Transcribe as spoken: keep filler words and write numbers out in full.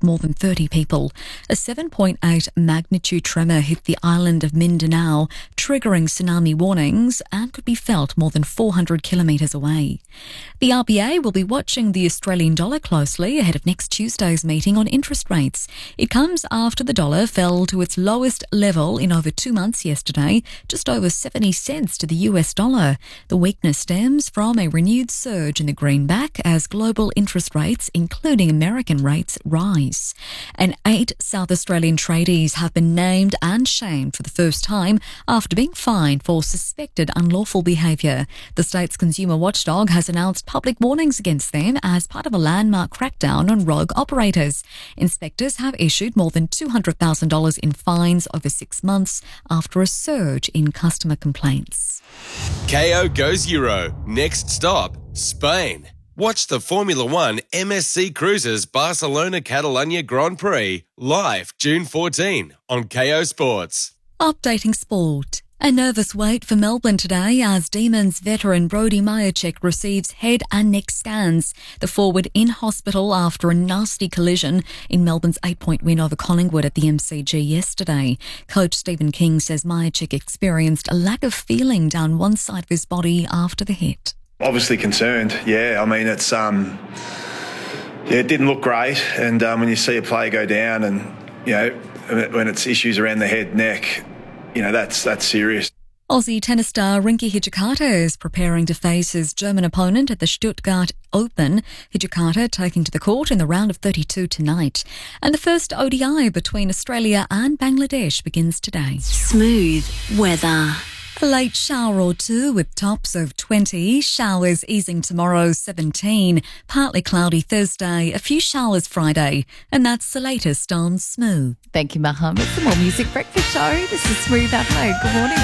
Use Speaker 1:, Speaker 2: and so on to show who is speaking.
Speaker 1: more than thirty people. A seven point eight magnitude tremor hit the island of Mindanao, triggering tsunami warnings and could be felt more than four hundred kilometres away. The R B A will be watching the Australian dollar closely ahead of next Tuesday's meeting on interest rates. It comes after the dollar fell to its lowest level in over two months yesterday, just over seventy cents to the U S dollar. The weakness stems from a renewed surge in the greenback as global interest rates, including American rates, rise. And eight South Australian tradies have been named and shamed for the first time after being fined for suspected unlawful behaviour. The state's consumer watchdog has announced public warnings against them as part of a landmark crackdown on rogue operators. Inspectors have issued more than two hundred thousand dollars in fines over six months after a surge in customer complaints.
Speaker 2: K O goes Euro. Next stop, Spain. Watch the Formula One M S C Cruises Barcelona Catalunya Grand Prix live June fourteenth on K O Sports.
Speaker 1: Updating sport. A nervous wait for Melbourne today as Demons veteran Brody Mihocek receives head and neck scans. The forward in hospital after a nasty collision in Melbourne's eight-point win over Collingwood at the M C G yesterday. Coach Stephen King says Mihocek experienced a lack of feeling down one side of his body after the hit.
Speaker 3: Obviously concerned, yeah. I mean, it's um, yeah, it didn't look great, and um, when you see a player go down, and you know, when it's issues around the head, neck, you know, that's that's serious.
Speaker 1: Aussie tennis star Rinky Hijikata is preparing to face his German opponent at the Stuttgart Open. Hijikata taking to the court in the round of thirty-two tonight. And the first O D I between Australia and Bangladesh begins today.
Speaker 4: Smooth weather.
Speaker 1: A late shower or two with tops of twenty. Showers easing tomorrow, seventeen. Partly cloudy Thursday. A few showers Friday. And that's the latest on Smooth.
Speaker 5: Thank you, Mohammed. The More Music Breakfast Show. This is Smooth Adelaide. Good morning.